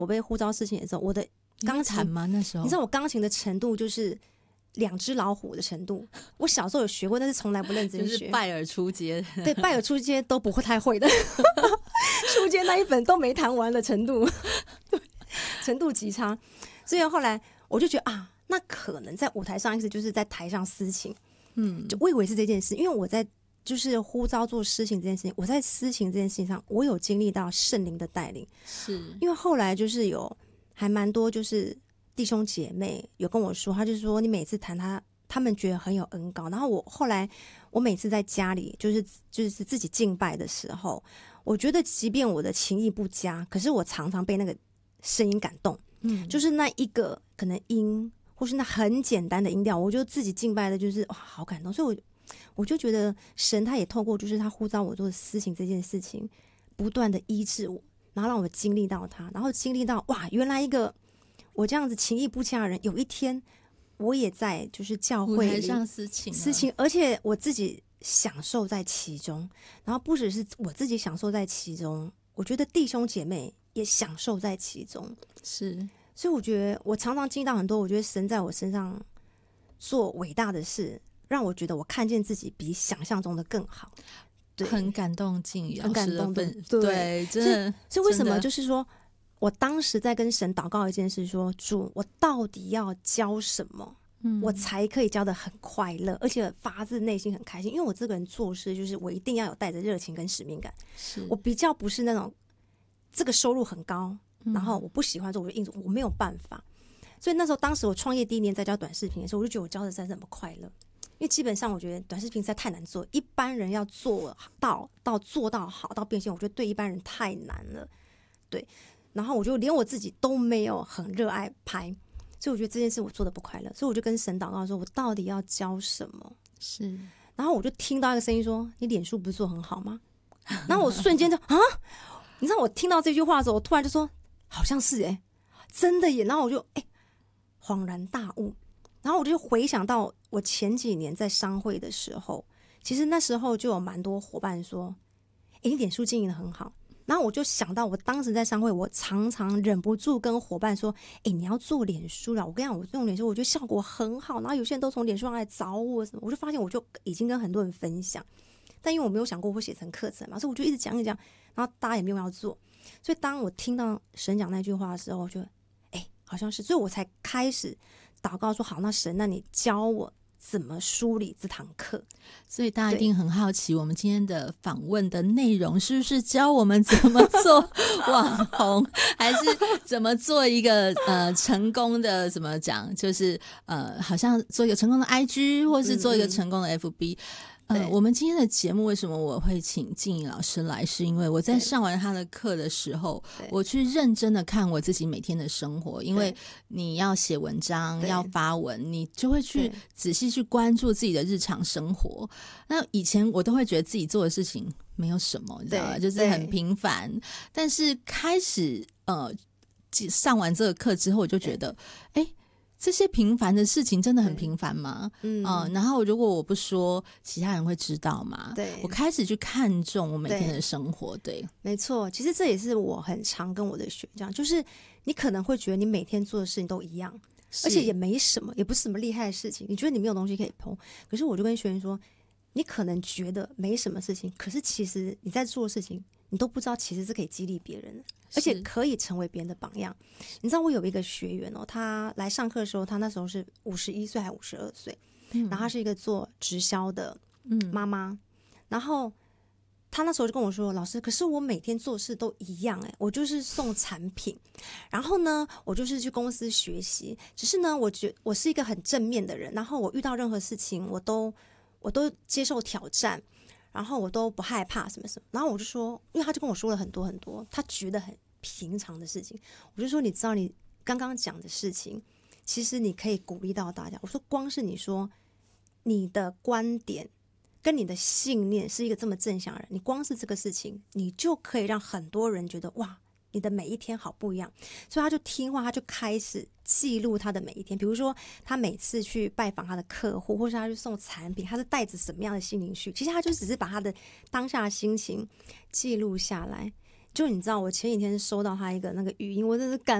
我被呼召事情的时候，我的钢琴吗？那时候你知道我钢琴的程度就是2只老虎的程度。我小时候有学过，但是从来不认真学， 就是拜尔初阶， 对，拜尔初阶都不会太会的，初阶那一本都没弹完的程度，程度极差。所以后来我就觉得啊，那可能在舞台上意思就是在台上司琴，就我以为是这件事，因为我在就是呼召做诗情这件事情，我在诗情这件事情上，我有经历到圣灵的带领， 是因为后来就是有还蛮多就是弟兄姐妹有跟我说，他就说你每次弹他们觉得很有恩膏，然后后来我每次在家里就是自己敬拜的时候，我觉得即便我的情意不佳，可是我常常被那个声音感动，就是那一个可能音或是那很简单的音调，我就自己敬拜的就是哇好感动，所以我就觉得神他也透过就是他呼召我做私情这件事情，不断的医治我，然后让我经历到他，然后经历到哇原来一个我这样子情意不佳的人，有一天我也在就是教会里舞台上私情， 而且我自己享受在其中，然后不只是我自己享受在其中，我觉得弟兄姐妹也享受在其中， 是， 所以我觉得我常常经历到很多，我觉得神在我身上做伟大的事，让我觉得我看见自己比想象中的更好，对， 很感动静怡很感动的， 对，真的。 所以为什么就是说我当时在跟神祷告一件事说，主我到底要教什么，我才可以教得很快乐，而且发自内心很开心，因为我这个人做事就是我一定要有带着热情跟使命感，我比较不是那种这个收入很高然后我不喜欢做我就硬做，我没有办法。所以那时候当时我创业第1年在教短视频的时候，我就觉得我教的实在是很不快乐，因为基本上我觉得短视频实在太难做，一般人要做到好到变现，我觉得对一般人太难了，对，然后我就连我自己都没有很热爱拍，所以我觉得这件事我做的不快乐，所以我就跟神祷告说我到底要教什么， 是， 然后我就听到一个声音说你脸书不是做很好吗？然后我瞬间就啊，你知道我听到这句话的时候，我突然就说好像是真的耶，然后我就恍然大悟，然后我就回想到我前几年在商会的时候，其实那时候就有蛮多伙伴说你脸书经营的很好，然后我就想到我当时在商会，我常常忍不住跟伙伴说你要做脸书了，我跟你讲我用脸书我觉得效果很好，然后有些人都从脸书上来找我什么，我就发现我就已经跟很多人分享，但因为我没有想过会写成课程嘛，所以我就一直讲一讲，然后大家也没有要做，所以当我听到神讲那句话的时候，我就好像是，所以我才开始祷告说好，那神那你教我怎么梳理这堂课。 所以大家一定很好奇我们今天的访问的内容是不是教我们怎么做网红还是怎么做一个成功的怎么讲，就是好像做一个成功的 IG 或是做一个成功的 FB。我们今天的节目为什么我会请静怡老师来，是因为我在上完他的课的时候，我去认真的看我自己每天的生活，因为你要写文章要发文，你就会去仔细去关注自己的日常生活。那以前我都会觉得自己做的事情没有什么，你知道吗？就是很平凡，但是开始上完这个课之后，我就觉得这些平凡的事情真的很平凡吗？然后如果我不说，其他人会知道吗？对，我开始去看重我每天的生活。对， 没错，其实这也是我很常跟我的学长，就是你可能会觉得你每天做的事情都一样，而且也没什么，也不是什么厉害的事情，你觉得你没有东西可以碰，可是我就跟学员说，你可能觉得没什么事情，可是其实你在做的事情你都不知道其实是可以激励别人的，而且可以成为别人的榜样。你知道我有一个学员他来上课的时候，他那时候是51岁还52岁，然后他是一个做直销的妈妈，然后他那时候就跟我说，老师，可是我每天做事都一样我就是送产品，然后呢我就是去公司学习，只是呢我觉得我是一个很正面的人，然后我遇到任何事情我都接受挑战，然后我都不害怕什么什么，然后我就说，因为他就跟我说了很多很多他觉得很平常的事情，我就说你知道你刚刚讲的事情其实你可以鼓励到大家，我说光是你说你的观点跟你的信念是一个这么正向的人，你光是这个事情你就可以让很多人觉得哇你的每一天好不一样，所以他就听话，他就开始记录他的每一天，比如说他每次去拜访他的客户，或是他去送产品，他是带着什么样的心情去，其实他就只是把他的当下的心情记录下来。 就你知道，我前几天收到他一个那个语音，我真是感